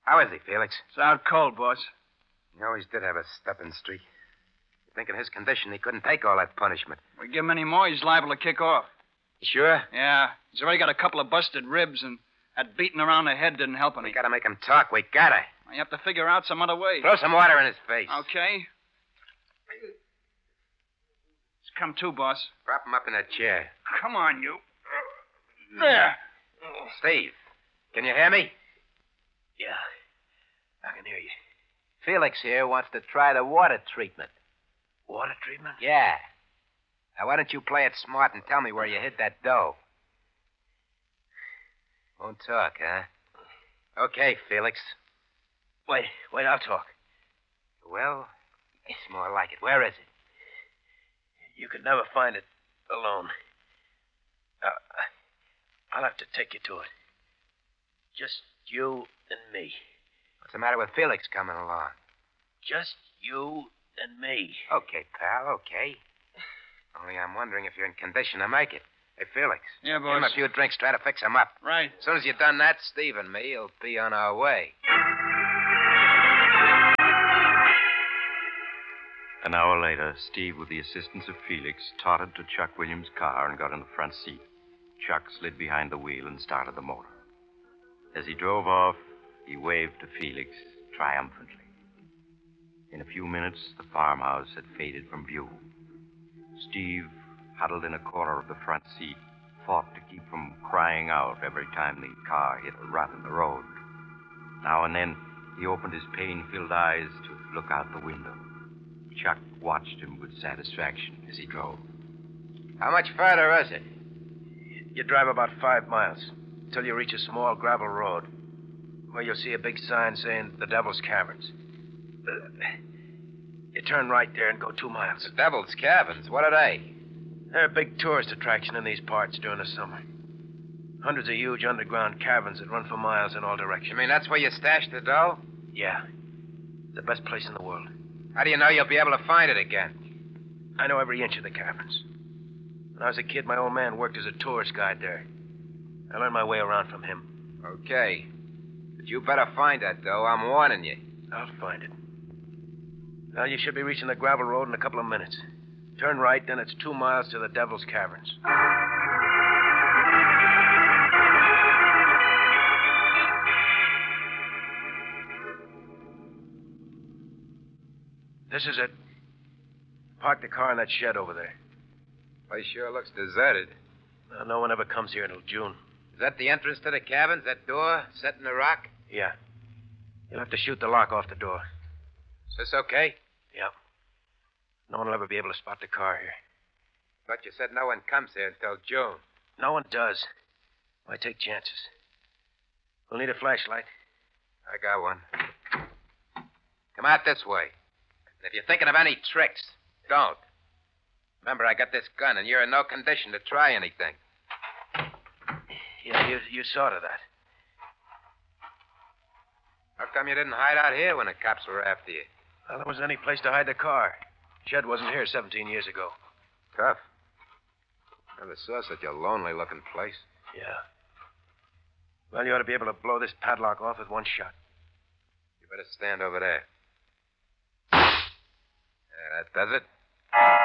How is he, Felix? It's out cold, boss. He always did have a stepping streak. You think in his condition he couldn't take all that punishment. We give him any more, he's liable to kick off. Sure? Yeah. He's already got a couple of busted ribs, and that beating around the head didn't help any. We gotta make him talk. We gotta. You have to figure out some other way. Throw some water in his face. Okay. Let's come to, boss. Prop him up in that chair. Come on, you. There. Steve, can you hear me? Yeah, I can hear you. Felix here wants to try the water treatment. Water treatment? Yeah. Now, why don't you play it smart and tell me where you hid that dough? Won't talk, huh? Okay, Felix. Wait, I'll talk. Well, it's more like it. Where is it? You could never find it alone. I'll have to take you to it. Just you and me. What's the matter with Felix coming along? Just you and me. Okay, pal, okay. Only I'm wondering if you're in condition to make it. Hey, Felix. Yeah, Give him boss. a few drinks, try to fix him up. Right. As soon as you've done that, Steve and me will be on our way. An hour later, Steve, with the assistance of Felix, tottered to Chuck Williams' car and got in the front seat. Chuck slid behind the wheel and started the motor. As he drove off, he waved to Felix triumphantly. In a few minutes, the farmhouse had faded from view. Steve, huddled in a corner of the front seat, fought to keep from crying out every time the car hit a rut in the road. Now and then, he opened his pain-filled eyes to look out the window. Chuck watched him with satisfaction as he drove. How much further is it? You drive about 5 miles till you reach a small gravel road where you'll see a big sign saying the Devil's Caverns. You turn right there and go 2 miles. The Devil's Caverns? What are they? They're a big tourist attraction in these parts during the summer. Hundreds of huge underground caverns that run for miles in all directions. You mean that's where you stashed the dough? Yeah. The best place in the world. How do you know you'll be able to find it again? I know every inch of the caverns. When I was a kid, my old man worked as a tourist guide there. I learned my way around from him. Okay. But you better find that dough. I'm warning you. I'll find it. Well, you should be reaching the gravel road in a couple of minutes. Turn right, then it's 2 miles to the Devil's Caverns. This is it. Park the car in that shed over there. Place sure looks deserted. No one ever comes here until June. Is that the entrance to the cabins, that door set in the rock? Yeah. You'll have to shoot the lock off the door. Is this okay? Yeah. No one will ever be able to spot the car here. Thought you said no one comes here until June. No one does. Why take chances? We'll need a flashlight. I got one. Come out this way. And if you're thinking of any tricks, don't. Remember, I got this gun, and you're in no condition to try anything. Yeah, you saw to that. How come you didn't hide out here when the cops were after you? Well, there wasn't any place to hide the car. Shed wasn't here 17 years ago. Tough. Never saw such a lonely-looking place. Yeah. Well, you ought to be able to blow this padlock off with one shot. You better stand over there. Yeah, that does it.